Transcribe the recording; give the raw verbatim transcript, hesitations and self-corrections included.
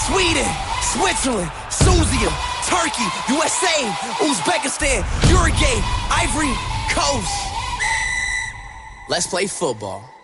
Sweden, Switzerland, Suzia, Turkey, U S A, Uzbekistan, Uruguay, Ivory Coast. Let's play football.